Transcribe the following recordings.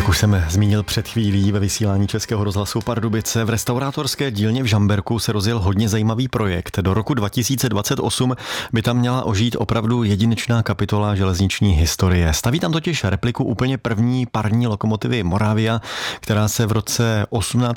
Jak už jsem zmínil před chvílí ve vysílání Českého rozhlasu Pardubice, v restaurátorské dílně v Žamberku se rozjel hodně zajímavý projekt. Do roku 2028 by tam měla ožít opravdu jedinečná kapitola železniční historie. Staví tam totiž repliku úplně první parní lokomotivy Moravia, která se v roce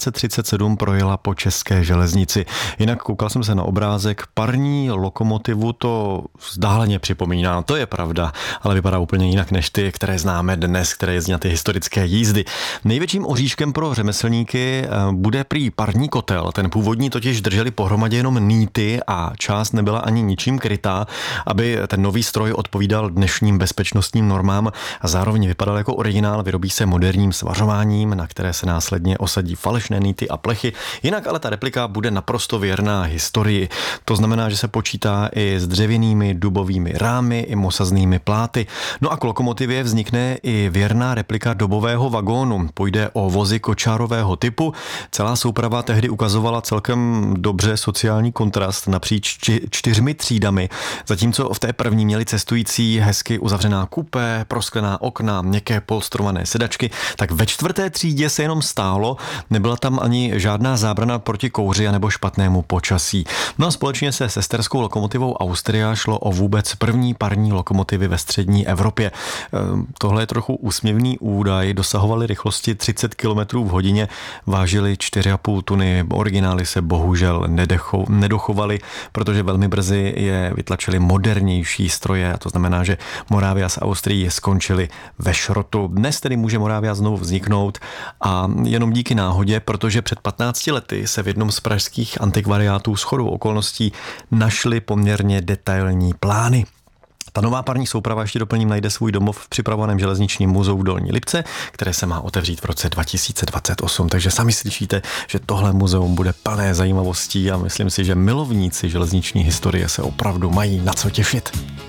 1837 projela po české železnici. Jinak koukal jsem se na obrázek, parní lokomotivu to vzdáleně připomíná, to je pravda, ale vypadá úplně jinak než ty, které známe dnes, které jezdí na ty historické jízdy. Největším oříškem pro řemeslníky bude prý parní kotel. Ten původní totiž drželi pohromadě jenom nýty a část nebyla ani ničím krytá, aby ten nový stroj odpovídal dnešním bezpečnostním normám a zároveň vypadal jako originál. Vyrobí se moderním svařováním, na které se následně osadí falešné nýty a plechy. Jinak ale ta replika bude naprosto věrná historii. To znamená, že se počítá i s dřevěnými dubovými rámy i mosaznými pláty. No a k lokomotivě vznikne i věrná replika dobového vagónu. Půjde o vozy kočárového typu. Celá souprava tehdy ukazovala celkem dobře sociální kontrast napříč 4 třídami, zatímco v té první měli cestující hezky uzavřená kupé, prosklená okna, měkké polstrované sedačky, tak ve 4. třídě se jenom stálo, nebyla tam ani žádná zábrana proti kouři nebo špatnému počasí. No a společně se sesterskou lokomotivou Austria šlo o vůbec první parní lokomotivy ve střední Evropě. Tohle je trochu úsměvný údaj, dosahovaly rychlosti 30 km v hodině, vážily 4,5 tuny, originály se bohužel nedochovaly, protože velmi brzy je vytlačily modernější stroje, a to znamená, že Moravia s Austrií skončily ve šrotu. Dnes tedy může Moravia znovu vzniknout a jenom díky náhodě, protože před 15 lety se v jednom z pražských antikvariátů shodou okolností našly poměrně detailní plány. Ta nová parní souprava, ještě doplním, najde svůj domov v připravovaném železničním muzeu v Dolní Lipce, které se má otevřít v roce 2028. Takže sami slyšíte, že tohle muzeum bude plné zajímavostí a myslím si, že milovníci železniční historie se opravdu mají na co těšit.